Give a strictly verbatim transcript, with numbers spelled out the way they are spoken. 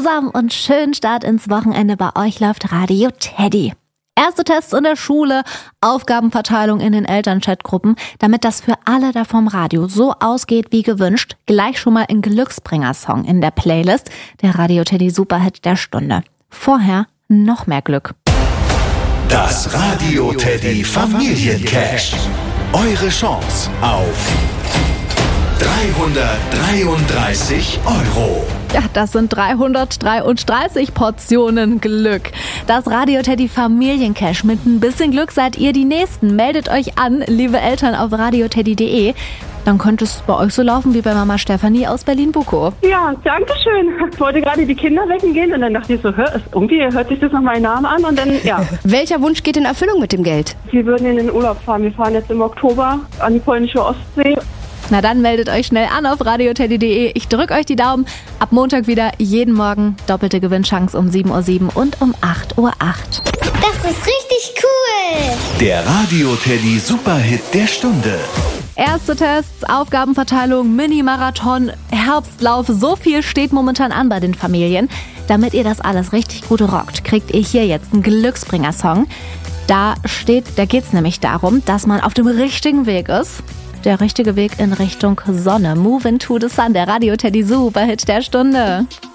zusammen und schönen Start ins Wochenende. Bei euch läuft Radio Teddy. Erste Tests in der Schule, Aufgabenverteilung in den Elternchatgruppen. Damit das für alle da vom Radio so ausgeht wie gewünscht, gleich schon mal ein Glücksbringer-Song in der Playlist, der Radio Teddy Superhit der Stunde. Vorher noch mehr Glück. Das Radio Teddy Familiencash. Eure Chance auf dreihundertdreiunddreißig Euro. Ja, das sind dreihundertdreiunddreißig Portionen Glück. Das Radio Teddy Familiencash. Mit ein bisschen Glück seid ihr die Nächsten. Meldet euch an, liebe Eltern, auf radioteddy punkt de. Dann könnte es bei euch so laufen wie bei Mama Stefanie aus Berlin-Bukow. Ja, danke schön. Ich wollte gerade die Kinder wecken gehen und dann dachte ich so, hör, irgendwie hört sich das nach meinem Namen an und dann, ja. Welcher Wunsch geht in Erfüllung mit dem Geld? Wir würden in den Urlaub fahren. Wir fahren jetzt im Oktober an die polnische Ostsee. Na dann meldet euch schnell an auf radioteddy punkt de. Ich drücke euch die Daumen. Ab Montag wieder jeden Morgen doppelte Gewinnchance um sieben Uhr sieben und um acht Uhr acht. Das ist richtig cool. Der Radio Teddy Superhit der Stunde. Erste Tests, Aufgabenverteilung, Mini-Marathon, Herbstlauf. So viel steht momentan an bei den Familien. Damit ihr das alles richtig gut rockt, kriegt ihr hier jetzt einen Glücksbringer-Song. Da steht, da geht's nämlich darum, dass man auf dem richtigen Weg ist. Der richtige Weg in Richtung Sonne. Move into the Sun, der Radio Teddy Superhit der Stunde.